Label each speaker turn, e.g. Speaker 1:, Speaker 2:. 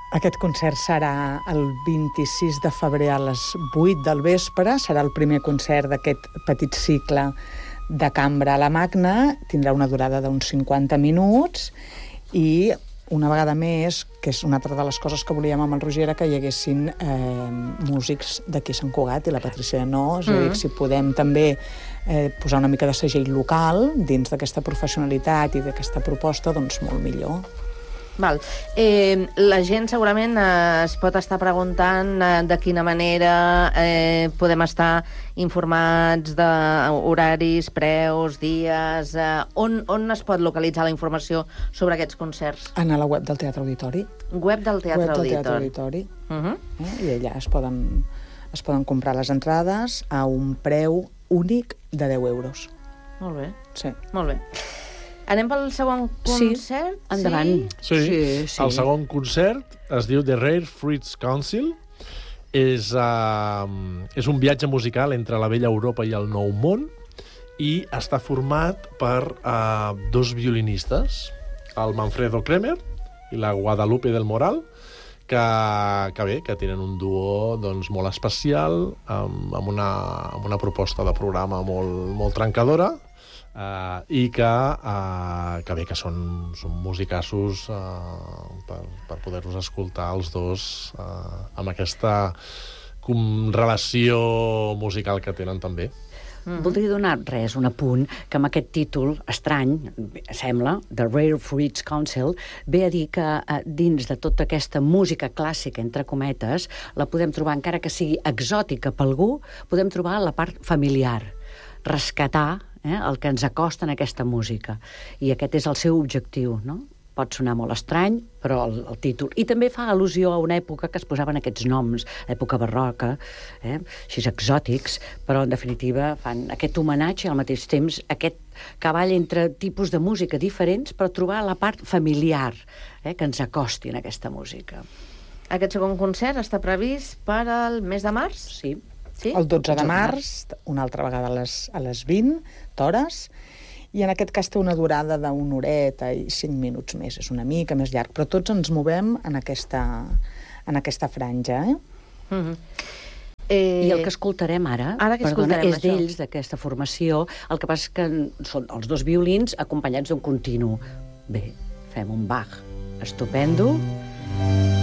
Speaker 1: Aquest concert serà el 26 de febrer a les 8 del vespre. Serà el primer concert d'aquest petit cicle de cambra a la Magna. Tindrà una durada d'uns 50 minuts i una vegada més, que és una altra de les coses que volíem amb el Roger, era que hi haguessin músics d'aquí Sant Cugat i la Patricia no. És a dir, si podem també posar una mica de segell local dins d'aquesta professionalitat i d'aquesta proposta, doncs molt millor.
Speaker 2: Val. La gent segurament es pot estar preguntant de quina manera podem estar informats d'horaris, preus, dies... On es pot localitzar la informació sobre aquests concerts?
Speaker 1: A la web del Teatre Auditori.
Speaker 2: Web del Teatre
Speaker 1: Auditori. I allà es poden comprar les entrades a un preu únic de 10 euros.
Speaker 2: Molt bé.
Speaker 1: Sí.
Speaker 2: Molt bé. Anem pel segon concert?
Speaker 3: Sí, endavant.
Speaker 4: Sí. El segon concert es diu The Rare Fruits Council. És un viatge musical entre la vella Europa i el Nou Món i està format per dos violinistes, el Manfredo Kremer i la Guadalupe del Moral, que tenen un duo doncs, molt especial, amb una proposta de programa molt trencadora, i que són musicassos per poder-los escoltar els dos amb aquesta relació musical que tenen també.
Speaker 3: Voldria donar un apunt, que amb aquest títol estrany, sembla, The Rare Fruits Council, ve a dir que dins de tota aquesta música clàssica, entre cometes, la podem trobar, encara que sigui exòtica per algú, podem trobar la part familiar, rescatar el que ens acosta en aquesta música. I aquest és el seu objectiu, no? Pot sonar molt estrany, però el títol... I també fa al·lusió a una època que es posaven aquests noms, època barroca, així exòtics, però en definitiva fan aquest homenatge i al mateix temps aquest cavall entre tipus de música diferents, però trobar la part familiar que ens acosti en aquesta música.
Speaker 2: Aquest segon concert està previst per al mes de març?
Speaker 3: Sí.
Speaker 2: Sí?
Speaker 1: El 12 de març, una altra vegada a les 20 hores, i en aquest cas té una durada d'una horeta i 5 minuts més, és una mica més llarg, però tots ens movem en aquesta franja.
Speaker 3: I el que escoltarem ara és
Speaker 2: això?
Speaker 3: d'ells, d'aquesta formació, el que passa és que són els dos violins acompanyats d'un continu. Bé, fem un Bach estupendo.